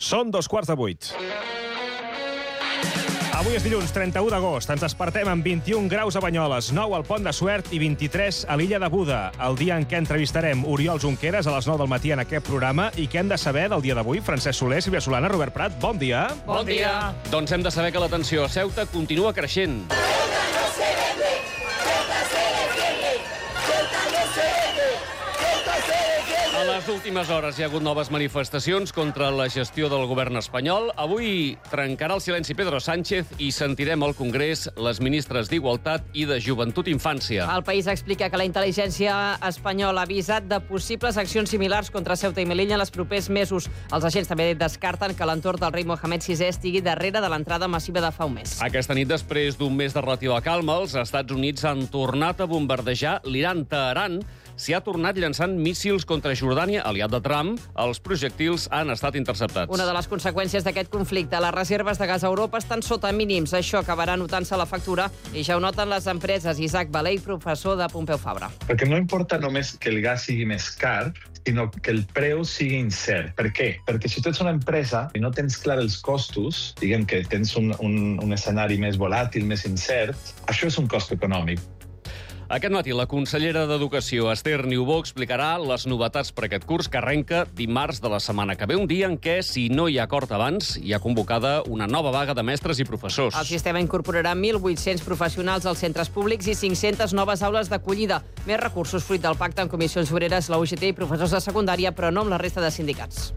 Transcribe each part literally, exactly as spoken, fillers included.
Són dos quarts de vuit. Avui és dilluns, trenta-u d'agost. Ens despertem amb vint-i-un graus a Banyoles, nou al Pont de Suert i vint-i-tres a l'illa de Buda. El dia en què entrevistarem Oriol Junqueras a les nou del matí en aquest programa. I què hem de saber del dia d'avui? Francesc Soler, Sílvia Solana, Robert Prat, bon dia. Bon dia. Doncs hem de saber que la tensió a Ceuta continua creixent. Ceuta no se vende, Ceuta se defiende, Ceuta no se vende, Ceuta se defiende. A les últimes hores hi ha hagut noves manifestacions contra la gestió del govern espanyol. Avui trencarà el silenci Pedro Sánchez i sentirem al Congrés les ministres d'Igualtat i de Joventut i Infància. El País explica que la intel·ligència espanyola ha avisat de possibles accions similars contra Ceuta i Melilla en els propers mesos. Els agents també descarten que l'entorn del rei Mohamed sisè estigui darrere de l'entrada massiva de fa un mes. Aquesta nit, després d'un mes de relativa calma, els Estats Units han tornat a bombardejar l'Iran. Teheran s'hi ha tornat llançant míssils contra Jordània, aliat de Trump. Els projectils han estat interceptats. Una de les conseqüències d'aquest conflicte, les reserves de gas a Europa estan sota mínims. Això acabarà notant-se a la factura i ja ho noten les empreses. Isaac Balei, professor de Pompeu Fabra. Perquè no importa només que el gas sigui més car, sinó que el preu sigui incert. Per què? Perquè si tu ets una empresa i no tens clar els costos, diguem que tens un, un, un escenari més volàtil, més incert, això és un cost econòmic. Aquest matí la consellera d'Educació, Esther Niubó, explicarà les novetats per aquest curs que arrenca dimarts de la setmana que ve, un dia en què, si no hi ha acord abans, hi ha convocada una nova vaga de mestres i professors. El sistema incorporarà mil vuit-cents professionals als centres públics i cinc-centes noves aules d'acollida. Més recursos fruit del pacte amb comissions obreres, la U G T i professors de secundària, però no amb la resta de sindicats.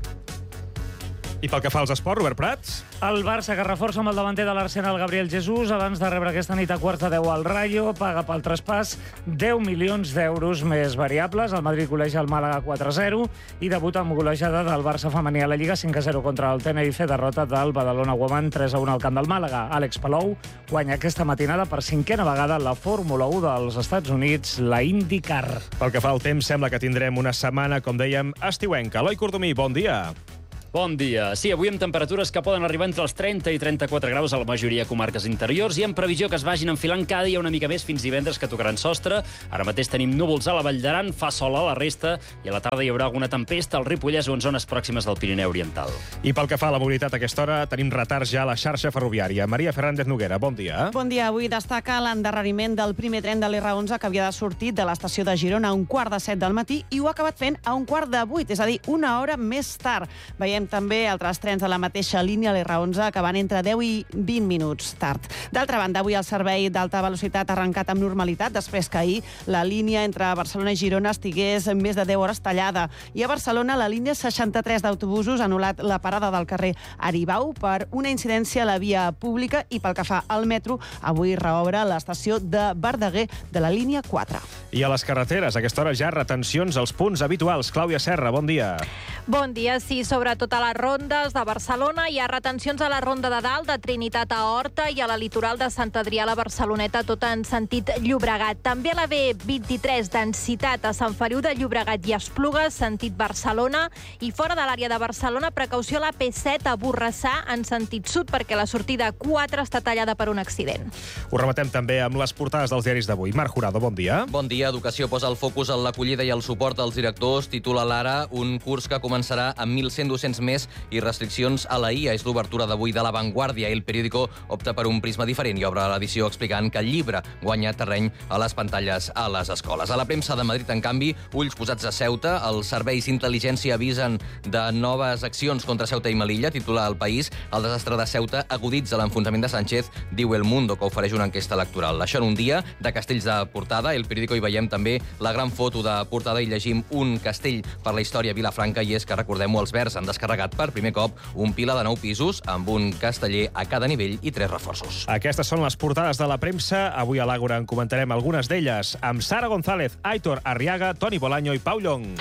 I pel que fa als esports, Robert Prats? El Barça, que reforça amb el davanter de l'Arsenal, Gabriel Jesús, abans de rebre aquesta nit a quarts de deu al Rayo, paga pel traspàs deu milions d'euros més variables. El Madrid goleja el Màlaga quatre a zero i debuta amb golejada del Barça femení a la Lliga cinc a zero contra el Tenerife, derrota del Badalona Women tres a un al camp del Màlaga. Àlex Palou guanya aquesta matinada per cinquena vegada la Fórmula u dels Estats Units, la IndyCar. Pel que fa al temps, sembla que tindrem una setmana, com dèiem, estiuenca. Eloi Cordomí, bon dia. Bon dia. Sí, avui amb temperatures que poden arribar entre els trenta i trenta-quatre graus a la majoria de comarques interiors i en previsió que es vagin enfilant cada dia una mica més fins divendres, que tocaran sostre. Ara mateix tenim núvols a la Vall d'Aran, fa sol a la resta i a la tarda hi haurà alguna tempesta al Ripollès o en zones pròximes del Pirineu Oriental. I pel que fa a la mobilitat a aquesta hora, tenim retards ja a la xarxa ferroviària. Maria Fernández Noguera, bon dia. Bon dia. Avui destaca l'endarreriment del primer tren de l'R onze que havia de sortir de l'estació de Girona a un quart de set del matí i ho ha acabat fent a un quart de vuit, és a dir, una hora més tard. Veiem també altres trens de la mateixa línia, l'R onze, que van entre deu i vint minuts tard. D'altra banda, avui el servei d'alta velocitat ha arrencat amb normalitat després que ahir la línia entre Barcelona i Girona estigués més de deu hores tallada. I a Barcelona la línia seixanta-tres d'autobusos ha anul·lat la parada del carrer Aribau per una incidència a la via pública i pel que fa al metro, avui reobre l'estació de Verdaguer de la línia quatre. I a les carreteres, a aquesta hora ja retencions als punts habituals. Clàudia Serra, bon dia. Bon dia, sí, sobretot a les rondes de Barcelona. Hi ha retencions a la Ronda de Dalt, de Trinitat a Horta i a la litoral de Sant Adrià a la Barceloneta, tot en sentit Llobregat. També a la B vint-i-tres, densitat a Sant Feliu de Llobregat i Esplugues, sentit Barcelona. I fora de l'àrea de Barcelona, precaució a la P set a Borrassà, en sentit sud, perquè la sortida quatre està tallada per un accident. Ho rematem també amb les portades dels diaris d'avui. Marc Jurado, bon dia. Bon dia. Educació posa el focus en l'acollida i el suport als directors. Titula l'Ara, un curs que començarà amb mil cent docents més i restriccions a la I A. És l'obertura d'avui de La Vanguardia. El Periódico opta per un prisma diferent i obre l'edició explicant que el llibre guanya terreny a les pantalles a les escoles. A la premsa de Madrid, en canvi, ulls posats a Ceuta. Els serveis d'intel·ligència avisen de noves accions contra Ceuta i Melilla. Titula El País. El desastre de Ceuta aguditza l'enfrontament de Sánchez, diu El Mundo, que ofereix una enquesta electoral. Això en un dia de castells de portada. El Periódico hi veiem també la gran foto de portada i llegim un castell per la història a Vilafranca, i és que, recordem-ho, els Verds han descarregat per primer cop un pilar de nou pisos amb un casteller a cada nivell i tres reforços. Aquestes són les portades de la premsa. Avui a l'Àgora en comentarem algunes d'elles amb Sara González, Aitor Arriaga, Toni Bolaño i Pau Llong.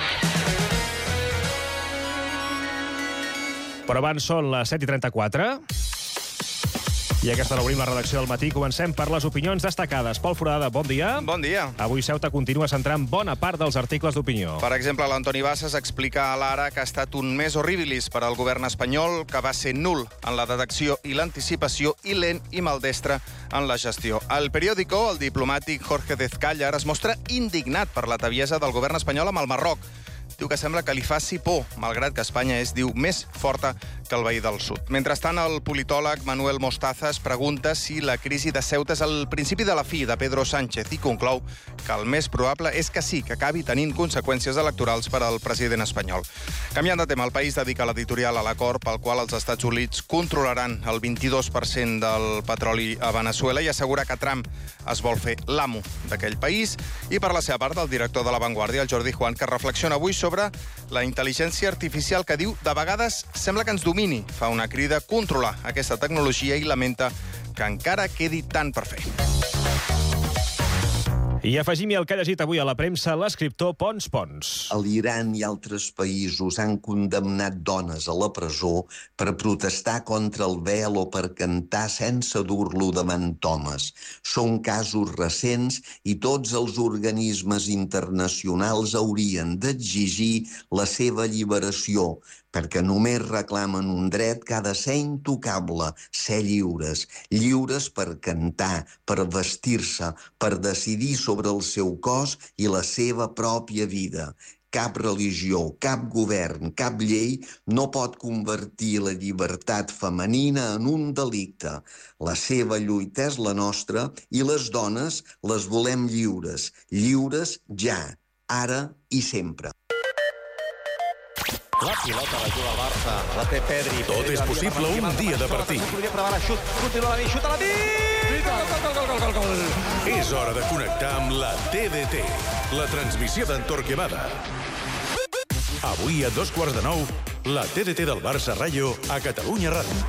Però abans són les set i trenta-quatre. I aquesta hora obrim la redacció del matí. Comencem per les opinions destacades. Pol Foradada, bon dia. Bon dia. Avui Ceuta continua centrant bona part dels articles d'opinió. Per exemple, l'Antoni Bassas explica a l'Ara que ha estat un mes horribilis per al govern espanyol, que va ser nul en la detecció i l'anticipació i lent i maldestre en la gestió. Al Periódico, el diplomàtic Jorge Dezcáller es mostra indignat per la tebiesa del govern espanyol amb el Marroc. diu que sembla que li faci por, malgrat que Espanya és, diu, més forta que el veí del sud. Mentrestant, el politòleg Manuel Mostaza es pregunta si la crisi de Ceuta és el principi de la fi de Pedro Sánchez i conclou que el més probable és que sí, que acabi tenint conseqüències electorals per al president espanyol. Canviant de tema, el País dedica l'editorial a l'acord pel qual els Estats Units controlaran el vint-i-dos per cent del petroli a Venezuela i assegura que Trump es vol fer l'amo d'aquell país. I per la seva part, el director de La Vanguardia, el Jordi Juan, que reflexiona avui sobre la intel·ligència artificial que diu de vegades sembla que ens domini. Fa una crida a controlar aquesta tecnologia i lamenta que encara quedi tant per fer. I afegim-hi el que ha llegit avui a la premsa l'escriptor Pons Pons. L'Iran i altres països han condemnat dones a la presó per protestar contra el vel o per cantar sense dur-lo davant d'homes. Són casos recents i tots els organismes internacionals haurien d'exigir la seva alliberació, perquè només reclamen un dret que ha de ser intocable, ser lliures. Lliures per cantar, per vestir-se, per decidir sobre el seu cos i la seva pròpia vida. Cap religió, cap govern, cap llei no pot convertir la llibertat femenina en un delicte. La seva lluita és la nostra i les dones les volem lliures. Lliures ja, ara i sempre. La pilota la juga el Barça, la té Pedri. Tot és possible un dia de partit. Podria provar la xut, continua la nit, xut a la nit! Gol, gol, gol, gol, gol, gol! És hora de connectar amb la T D T, la transmissió d'en Torquemada. Avui a dos quarts de nou, la T D T del Barça Rayo a Catalunya Ràdio.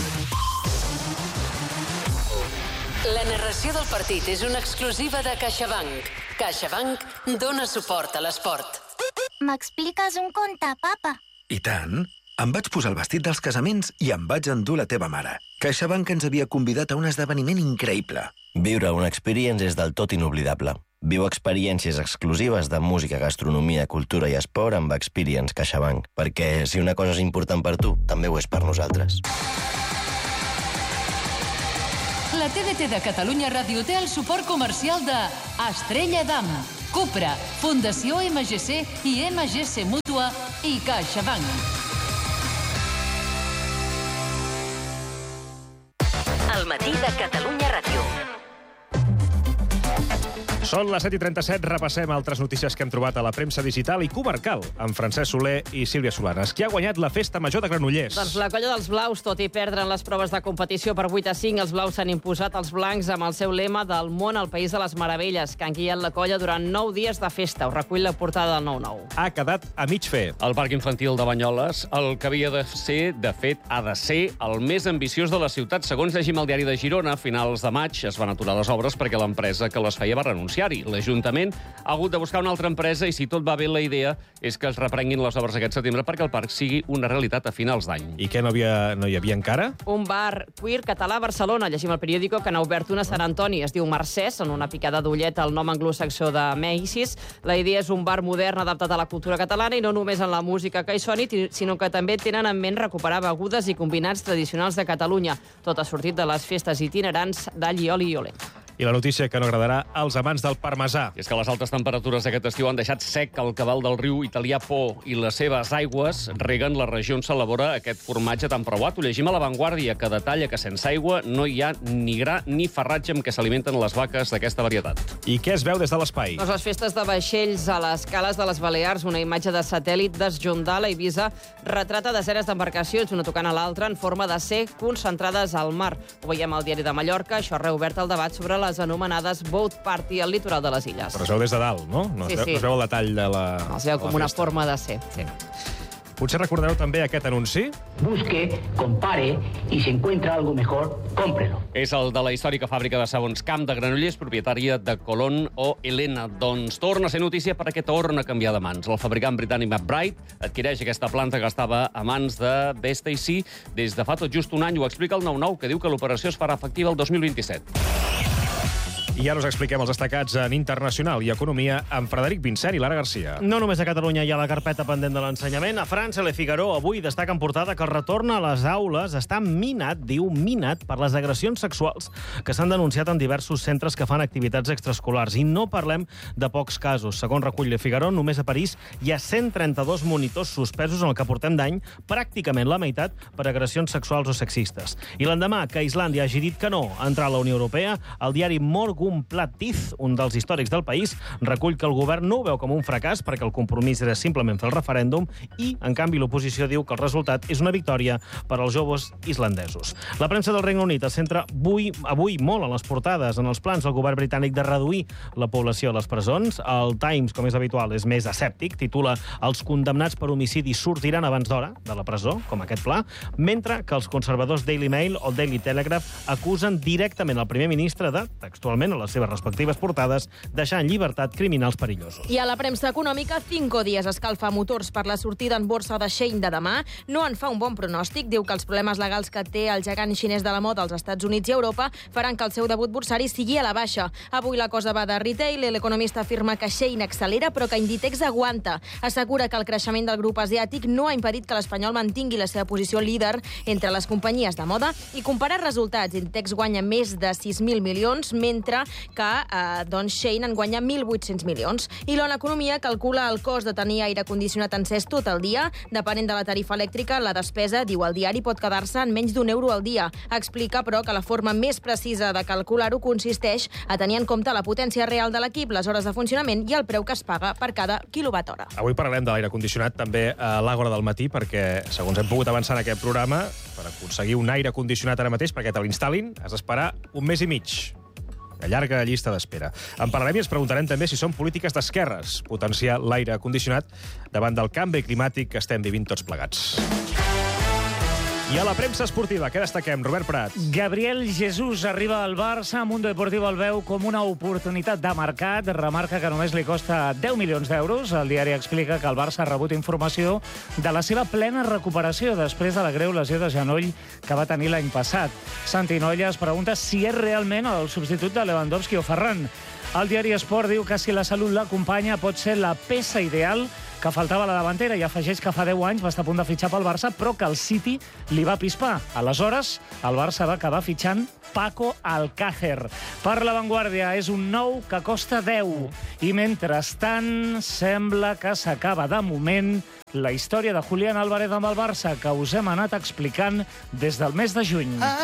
La narració del partit és una exclusiva de CaixaBank. CaixaBank dona suport a l'esport. M'expliques un conte, papa? I tant. Em vaig posar el vestit dels casaments i em vaig endur la teva mare. CaixaBank ens havia convidat a un esdeveniment increïble. Viure una experience és del tot inoblidable. Viu experiències exclusives de música, gastronomia, cultura i esport amb Experience CaixaBank. Perquè si una cosa és important per tu, també ho és per nosaltres. La T D T de Catalunya Ràdio té el suport comercial de Estrella Damm, Cupra, Fundació M G C i M G C Mútua i CaixaBank. El matí de Catalunya Ràdio. Són les set i trenta-set, repassem altres notícies que hem trobat a la premsa digital i comarcal amb Francesc Soler i Sílvia Solanes. Qui ha guanyat la Festa Major de Granollers? Doncs la colla dels blaus, tot i perdre en les proves de competició per vuit a cinc, els blaus s'han imposat als blancs amb el seu lema del món al País de les Meravelles, que han guiat la colla durant nou dies de festa. Ho recull la portada del nou nou. Ha quedat a mig fer. El Parc Infantil de Banyoles, el que havia de ser, de fet, ha de ser el més ambiciós de la ciutat. Segons llegim al diari de Girona, a finals de maig es van aturar les obres perquè l'empresa que les feia va renunciar. L'Ajuntament ha hagut de buscar una altra empresa i, si tot va bé, la idea és que es reprenguin les obres aquest setembre perquè el parc sigui una realitat a finals d'any. I què no, havia, no hi havia encara? Un bar queer català a Barcelona. Llegim al periòdico que n'ha obert una a Sant Antoni. Es diu Mercès, en una picada d'ullet al nom anglosaxó de Macy's. La idea és un bar modern adaptat a la cultura catalana i no només en la música que hi soni, sinó que també tenen en ment recuperar begudes i combinats tradicionals de Catalunya. Tot ha sortit de les festes itinerants d'Allioli i Olet. I la notícia que no agradarà als amants del parmesà. I és que les altes temperatures d'aquest estiu han deixat sec el cabal del riu italià Po i les seves aigües reguen la regió on s'elabora aquest formatge tan preuat. Ho llegim a La Vanguardia, que detalla que sense aigua no hi ha ni gra ni farratge amb què s'alimenten les vaques d'aquesta varietat. I què es veu des de l'espai? Doncs les festes de vaixells a les cales de les Balears, una imatge de satèl·lit desjondal a Eivissa retrata desenes d'embarcacions, una tocant a l'altra, en forma de C, concentrades al mar. Ho veiem al diari de Mallorca. Això ha reobert el debat sobre les anomenades boat party al litoral de les illes. Però es veu des de dalt, no? No, sí, es, veu, sí. no es veu el detall de la no, es veu com una forma de ser, sí. Potser recordareu també aquest anunci? Busque, compare i si encuentra algo mejor, cómprelo. És el de la històrica fàbrica de sabons Camp de Granollers, propietària de Colón o Helena. Doncs torna a ser notícia perquè torna a canviar de mans. El fabricant britànic McBride adquireix aquesta planta que estava a mans de Best A C des de fa tot just un any. Ho explica el nou nou, que diu que l'operació es farà efectiva el dos mil vint-i-set. I ara us expliquem els destacats en internacional i economia amb Frederic Vincent i Lara Garcia. No només a Catalunya hi ha la carpeta pendent de l'ensenyament. A França, Le Figaro avui destaca en portada que el retorn a les aules està minat, diu minat, per les agressions sexuals que s'han denunciat en diversos centres que fan activitats extraescolars. I no parlem de pocs casos. Segons recull Le Figaro, només a París hi ha cent trenta-dos monitors suspesos en el que portem d'any, pràcticament la meitat per agressions sexuals o sexistes. I l'endemà que Islàndia hagi dit que no a entrar a la Unió Europea, el diari Morgunblaðið, un dels històrics del país, recull que el govern no ho veu com un fracàs perquè el compromís era simplement fer el referèndum i, en canvi, l'oposició diu que el resultat és una victòria per als joves islandesos. La premsa del Regne Unit es centra avui, avui molt en les portades, en els plans del govern britànic de reduir la població a les presons. El Times, com és habitual, és més escèptic, titula "Els condemnats per homicidi sortiran abans d'hora de la presó", com aquest pla, mentre que els conservadors Daily Mail o Daily Telegraph acusen directament el primer ministre de, textualment, a les seves respectives portades, deixar en llibertat criminals perillosos. I a la premsa econòmica, Cinco Días escalfa motors per la sortida en borsa de Shein de demà. No en fa un bon pronòstic. Diu que els problemes legals que té el gegant xinès de la moda als Estats Units i Europa faran que el seu debut borsari sigui a la baixa. Avui la cosa va de retail i l'economista afirma que Shein accelera però que Inditex aguanta. Assegura que el creixement del grup asiàtic no ha impedit que l'espanyol mantingui la seva posició líder entre les companyies de moda i compara resultats. Inditex guanya més de sis mil milions, mentre que eh, doncs Shein en guanya mil vuit-cents milions. I l'Ona Economia calcula el cost de tenir aire condicionat encès tot el dia. Depenent de la tarifa elèctrica, la despesa, diu el diari, pot quedar-se en menys d'un euro al dia. Explica, però, que la forma més precisa de calcular-ho consisteix a tenir en compte la potència real de l'equip, les hores de funcionament i el preu que es paga per cada quilowatt hora. Avui parlarem de l'aire condicionat també a l'Àgora del matí, perquè, segons hem pogut avançar en aquest programa, per aconseguir un aire condicionat ara mateix, perquè te l'instal·lin, has d'esperar un mes i mig. Una llarga llista d'espera. En parlarem i ens preguntarem també si són polítiques d'esquerres potenciar l'aire condicionat davant del canvi climàtic que estem vivint tots plegats. I a la premsa esportiva, què destaquem? Robert Prat. Gabriel Jesús arriba al Barça. Mundo Deportivo el veu com una oportunitat de mercat. Remarca que només li costa deu milions d'euros. El diari explica que el Barça ha rebut informació de la seva plena recuperació després de la greu lesió de genoll que va tenir l'any passat. Santi Nolla es pregunta si és realment el substitut de Lewandowski o Ferran. El diari Esport diu que si la salut l'acompanya pot ser la peça ideal que faltava a la davantera i afegeix que fa deu anys va estar a punt de fitxar pel Barça, però que el City li va pispar. Aleshores, el Barça va acabar fitxant Paco Alcácer. Per La Vanguardia, és un nou que costa deu. I mentrestant, sembla que s'acaba de moment la història de Julián Álvarez amb el Barça, que us hem anat explicant des del mes de juny.